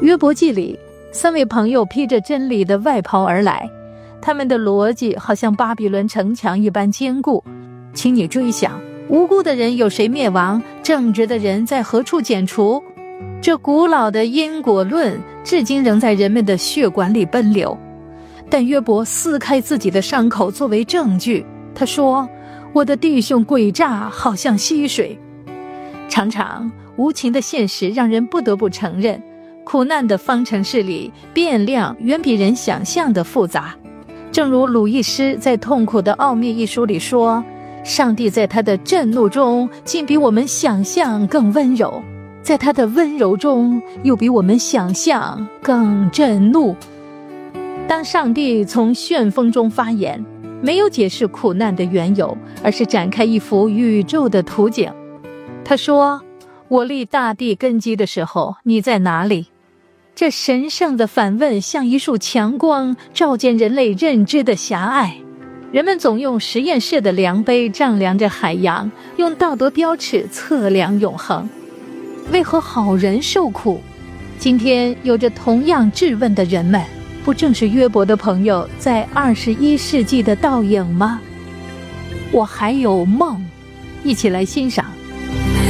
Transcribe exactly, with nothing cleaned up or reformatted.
约伯记里，三位朋友披着真理的外袍而来，他们的逻辑好像巴比伦城墙一般坚固。请你追想，无辜的人有谁灭亡？正直的人在何处剪除？这古老的因果论至今仍在人们的血管里奔流。但约伯撕开自己的伤口作为证据，他说，我的弟兄诡诈好像溪水。常常无情的现实让人不得不承认，苦难的方程式里变量远比人想象的复杂。正如鲁易斯在《痛苦的奥秘》一书里说，上帝在他的震怒中竟比我们想象更温柔，在他的温柔中又比我们想象更震怒。当上帝从旋风中发言，没有解释苦难的缘由，而是展开一幅宇宙的图景。他说，我立大地根基的时候，你在哪里？这神圣的反问像一束强光，照见人类认知的狭隘。人们总用实验室的量杯丈量着海洋，用道德标尺测量永恒。为何好人受苦？今天有着同样质问的人们，不正是约伯的朋友在二十一世纪的倒影吗？我还有梦，一起来欣赏